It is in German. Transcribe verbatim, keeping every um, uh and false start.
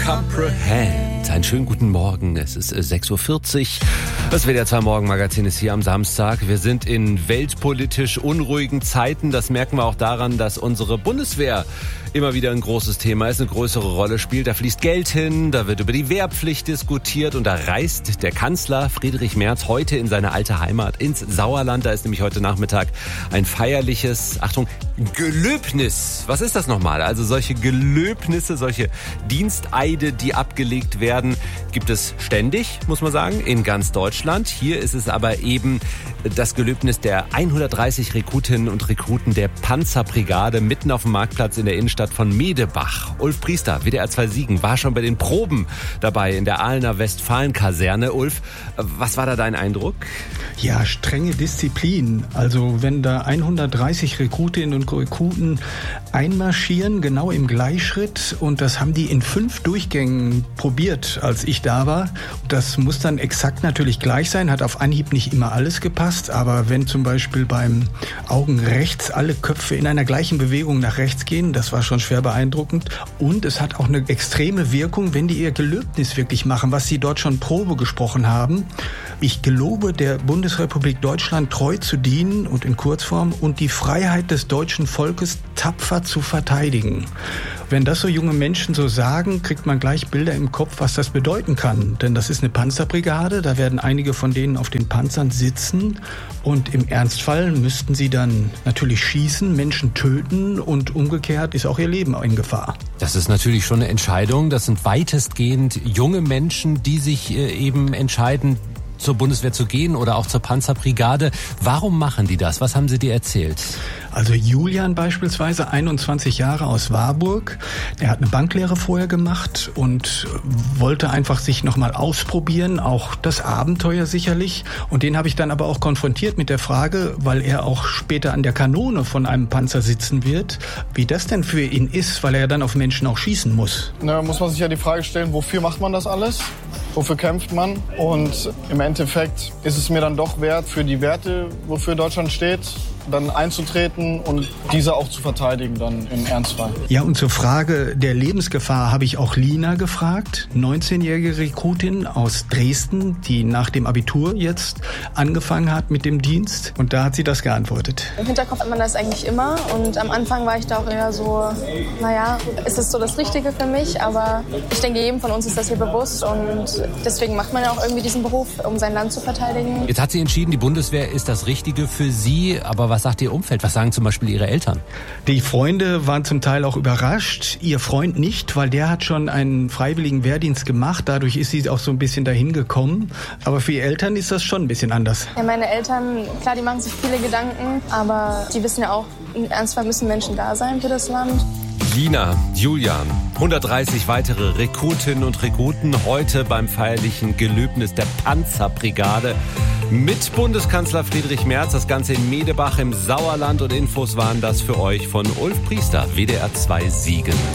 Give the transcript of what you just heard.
Comprehend. Einen schönen guten Morgen. Es ist sechs Uhr vierzig. Das W D R zwei Morgenmagazin ist hier am Samstag. Wir sind in weltpolitisch unruhigen Zeiten. Das merken wir auch daran, dass unsere Bundeswehr immer wieder ein großes Thema ist, eine größere Rolle spielt. Da fließt Geld hin, da wird über die Wehrpflicht diskutiert und da reist der Kanzler Friedrich Merz heute in seine alte Heimat, ins Sauerland. Da ist nämlich heute Nachmittag ein feierliches, Achtung, Gelöbnis. Was ist das nochmal? Also solche Gelöbnisse, solche Diensteide, die abgelegt werden, gibt es ständig, muss man sagen, in ganz Deutschland. Hier ist es aber eben das Gelöbnis der hundertdreißig Rekrutinnen und Rekruten der Panzerbrigade mitten auf dem Marktplatz in der Innenstadt von Medebach. Ulf Priester, W D R zwei Siegen, war schon bei den Proben dabei in der Ahlener Westfalen-Kaserne. Ulf, was war da dein Eindruck? Ja, strenge Disziplin. Also wenn da hundertdreißig Rekrutinnen und Rekruten einmarschieren, genau im Gleichschritt, und das haben die in fünf Durchgängen probiert, als ich da war. Das muss dann exakt natürlich gleich sein, hat auf Anhieb nicht immer alles gepasst, aber wenn zum Beispiel beim Augen rechts alle Köpfe in einer gleichen Bewegung nach rechts gehen, das war schon schwer beeindruckend. Und es hat auch eine extreme Wirkung, wenn die ihr Gelöbnis wirklich machen, was sie dort schon Probe gesprochen haben. Ich gelobe der Bundesrepublik Deutschland treu zu dienen und in Kurzform und die Freiheit des deutschen Volkes tapfer zu verteidigen. Wenn das so junge Menschen so sagen, kriegt man gleich Bilder im Kopf, was das bedeuten kann. Denn das ist eine Panzerbrigade, da werden einige von denen auf den Panzern sitzen und im Ernstfall müssten sie dann natürlich schießen, Menschen töten und umgekehrt ist auch ihr Leben in Gefahr. Das ist natürlich schon eine Entscheidung. Das sind weitestgehend junge Menschen, die sich eben entscheiden, zur Bundeswehr zu gehen oder auch zur Panzerbrigade. Warum machen die das? Was haben sie dir erzählt? Also Julian beispielsweise, einundzwanzig Jahre aus Warburg. Er hat eine Banklehre vorher gemacht und wollte einfach sich nochmal ausprobieren, auch das Abenteuer sicherlich. Und den habe ich dann aber auch konfrontiert mit der Frage, weil er auch später an der Kanone von einem Panzer sitzen wird, wie das denn für ihn ist, weil er ja dann auf Menschen auch schießen muss. Na, muss man sich ja die Frage stellen, wofür macht man das alles? Wofür kämpft man? Und im Endeffekt ist es mir dann doch wert, für die Werte, wofür Deutschland steht, dann einzutreten und diese auch zu verteidigen dann im Ernstfall. Ja, und zur Frage der Lebensgefahr habe ich auch Lina gefragt, neunzehnjährige Rekrutin aus Dresden, die nach dem Abitur jetzt angefangen hat mit dem Dienst. Und da hat sie das geantwortet. Im Hinterkopf hat man das eigentlich immer und am Anfang war ich da auch eher so, naja, ist es so das Richtige für mich? Aber ich denke, jedem von uns ist das hier bewusst und deswegen macht man ja auch irgendwie diesen Beruf, um sein Land zu verteidigen. Jetzt hat sie entschieden, die Bundeswehr ist das Richtige für sie, aber was sagt ihr Umfeld? Was sagen zum Beispiel ihre Eltern? Die Freunde waren zum Teil auch überrascht. Ihr Freund nicht, weil der hat schon einen freiwilligen Wehrdienst gemacht. Dadurch ist sie auch so ein bisschen dahin gekommen. Aber für ihre Eltern ist das schon ein bisschen anders. Ja, meine Eltern, klar, die machen sich viele Gedanken. Aber die wissen ja auch, im Ernstfall müssen Menschen da sein für das Land. Lina, Julian, hundertdreißig weitere Rekrutinnen und Rekruten heute beim feierlichen Gelöbnis der Panzerbrigade mit Bundeskanzler Friedrich Merz. Das Ganze in Medebach im Sauerland und Infos waren das für euch von Ulf Priester, W D R zwei Siegen.